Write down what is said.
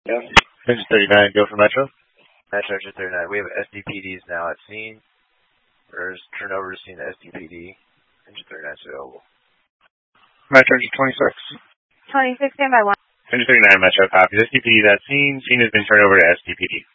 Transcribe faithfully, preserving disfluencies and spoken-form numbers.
Yeah. Engine thirty-nine, go for Metro. Metro Engine thirty-nine. We have S D P Ds now at scene. There's turnover to scene S D P D. Engine thirty-nine is available. Metro Engine twenty-six. twenty-six, stand by one. Engine thirty-nine, Metro, copies. S D P D is at scene. Scene has been turned over to S D P D.